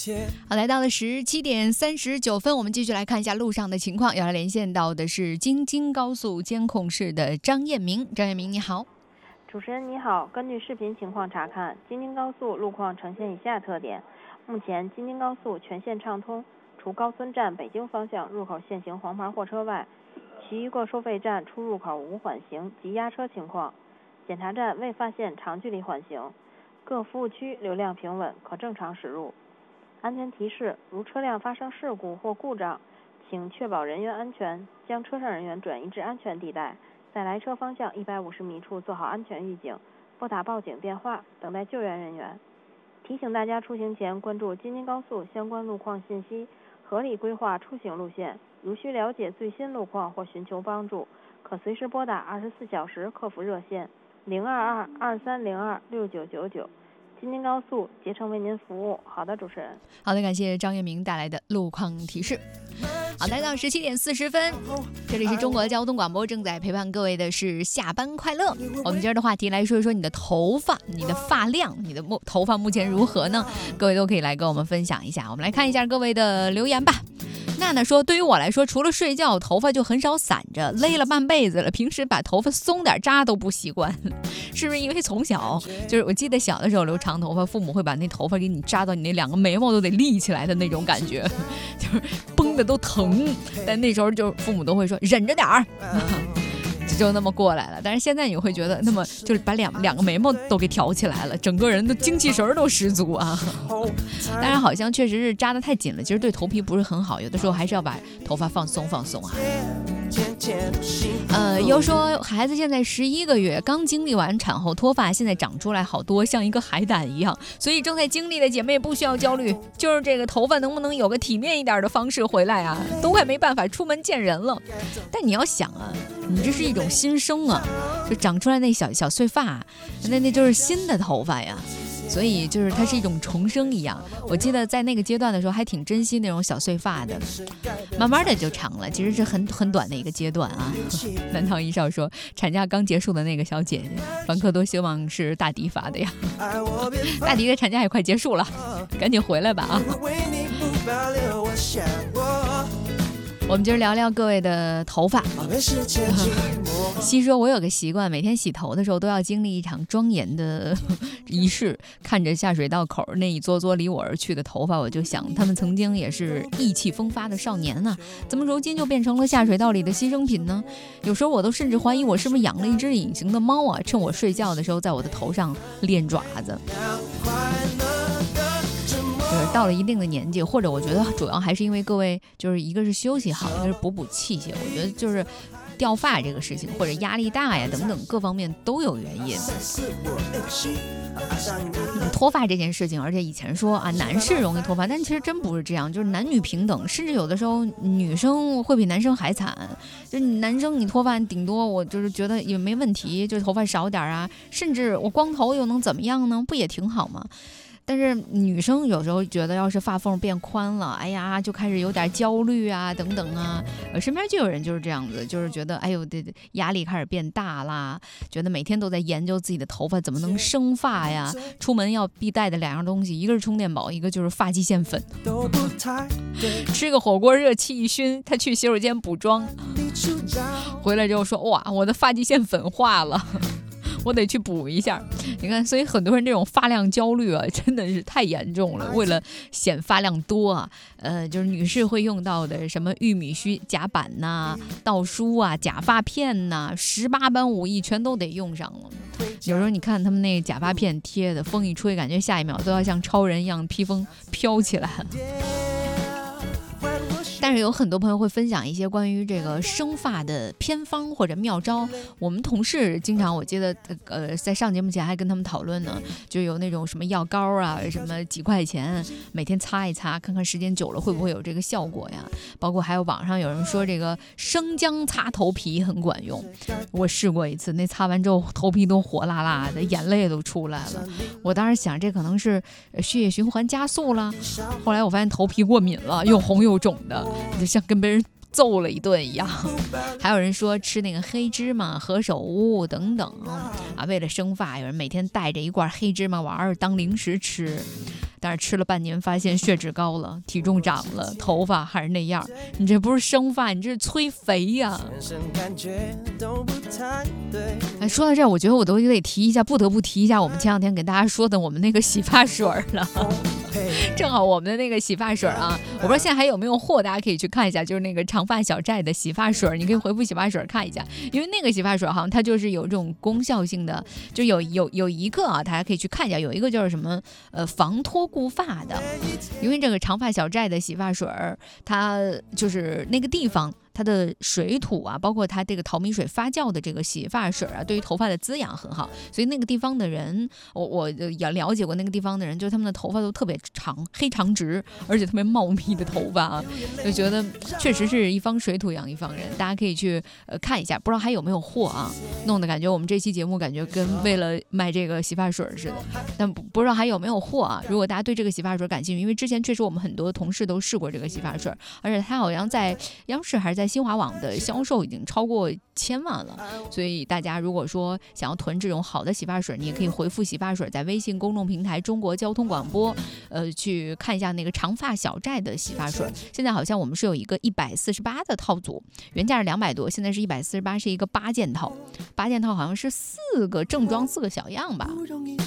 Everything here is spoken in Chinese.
好，来到了17:39，我们继续来看一下路上的情况。要来连线到的是京津高速监控室的张艳明。张艳明你好。 主持人你好，根据视频情况查看，京津高速路况呈现以下特点。目前京津高速全线畅通，除高村站北京方向入口限行黄牌货车外，其余各收费站出入口无缓行及压车情况，检查站未发现长距离缓行，各服务区流量平稳，可正常驶入。安全提示：如车辆发生事故或故障，请确保人员安全，将车上人员转移至安全地带，在来车方向150米处做好安全预警，拨打报警电话，等待救援人员。提醒大家出行前关注京津高速相关路况信息，合理规划出行路线。如需了解最新路况或寻求帮助，可随时拨打24小时客服热线022-2302-6999。京津高速竭诚为您服务。好的，主持人。 好的，感谢张艳明带来的路况提示。好，来到17:40，这里是中国交通广播，正在陪伴各位的是下班快乐。我们今儿的话题来说一说你的头发、你的发量、你的头发目前如何呢？各位都可以来跟我们分享一下。我们来看一下各位的留言吧。娜娜说，对于我来说，除了睡觉，头发就很少散着，勒了半辈子了，平时把头发松点扎都不习惯。是不是因为从小就是我记得小的时候留长头发，父母会把那头发给你扎到你那两个眉毛都得立起来的那种感觉，就是绷的都疼，但那时候就父母都会说忍着点儿。就那么过来了，但是现在你会觉得那么就是把两个眉毛都给挑起来了，整个人的精气神都十足啊。当然好像确实是扎得太紧了，其实对头皮不是很好，有的时候还是要把头发放松放松啊。又说孩子现在11个月，刚经历完产后脱发，现在长出来好多，像一个海胆一样，所以正在经历的姐妹不需要焦虑，就是这个头发能不能有个体面一点的方式回来啊，都快没办法出门见人了。但你要想啊，你这是一种新生啊，就长出来那小碎发，那就是新的头发呀，所以就是它是一种重生一样。我记得在那个阶段的时候还挺珍惜那种小碎发的，慢慢的就长了，其实是很短的一个阶段啊。南唐一少说，产假刚结束的那个小姐姐，凡客多希望是大迪发的呀。大迪的产假也快结束了，赶紧回来吧啊。我们今儿聊聊各位的头发。西说，我有个习惯，每天洗头的时候都要经历一场庄严的仪式，看着下水道口那一撮撮离我而去的头发，我就想他们曾经也是意气风发的少年呢，怎么如今就变成了下水道里的牺牲品呢？有时候我都甚至怀疑我是不是养了一只隐形的猫啊，趁我睡觉的时候在我的头上练爪子。就是到了一定的年纪，或者我觉得主要还是因为各位就是一个是休息好，一个是补气血，我觉得就是掉发这个事情或者压力大呀等等各方面都有原因。脱发这件事情，而且以前说啊男士容易脱发，但其实真不是这样，就是男女平等，甚至有的时候女生会比男生还惨。就是男生你脱发顶多我就是觉得也没问题，就头发少点啊，甚至我光头又能怎么样呢？不也挺好吗？但是女生有时候觉得要是发缝变宽了，哎呀就开始有点焦虑啊等等啊，身边就有人就是这样子，就是觉得哎呦对压力开始变大啦，觉得每天都在研究自己的头发怎么能生发呀，出门要必带的2样东西，一个是充电宝，一个就是发际线粉。吃个火锅热气一熏，他去洗手间补妆，回来之后说哇我的发际线粉化了，我得去补一下。你看，所以很多人这种发量焦虑啊，真的是太严重了。为了显发量多啊，就是女士会用到的什么玉米须夹板呐、倒梳啊、假发片呐、18般武艺全都得用上了。有时候你看他们那假发片贴的，风一吹，感觉下一秒都要像超人一样披风飘起来了。但是有很多朋友会分享一些关于这个生发的偏方或者妙招。我们同事经常，我记得在上节目前还跟他们讨论呢，就有那种什么药膏啊，什么几块钱每天擦一擦，看看时间久了会不会有这个效果呀。包括还有网上有人说这个生姜擦头皮很管用，我试过一次，那擦完之后头皮都火辣辣的，眼泪都出来了。我当时想这可能是血液循环加速了，后来我发现头皮过敏了，又红又肿的，就像跟别人揍了一顿一样。还有人说吃那个黑芝麻、何首乌等等啊，为了生发，有人每天带着一罐黑芝麻丸当零食吃。 但是吃了半年发现血脂高了，体重涨了，头发还是那样，你这不是生发，你这是催肥呀。哎，说到这儿，我觉得我都得提一下，不得不提一下我们前两天给大家说的我们那个洗发水了。正好我们的那个洗发水啊，我不知道现在还有没有货，大家可以去看一下，就是那个长发小寨的洗发水，你可以回复洗发水看一下，因为那个洗发水好像它就是有这种功效性的，就有一个啊，大家可以去看一下，有一个就是什么防脱固发的，因为这个长发小寨的洗发水，它就是那个地方。它的水土啊，包括它这个淘米水发酵的这个洗发水啊，对于头发的滋养很好，所以那个地方的人，我也了解过那个地方的人，就是他们的头发都特别长，黑长直，而且特别茂密的头发啊，就觉得确实是一方水土养一方人，大家可以去看一下，不知道还有没有货啊？弄得感觉我们这期节目感觉跟为了卖这个洗发水似的，但不知道还有没有货啊？如果大家对这个洗发水感兴趣，因为之前确实我们很多同事都试过这个洗发水，而且它好像在央视还是在新华网的销售已经超过1000万了，所以大家如果说想要囤这种好的洗发水，你也可以回复洗发水在微信公众平台中国交通广播，去看一下那个长发小寨的洗发水。现在好像我们是有一个148的套组，原价是200多，现在是148，是一个8件套，8件套好像是4个正装4个小样吧。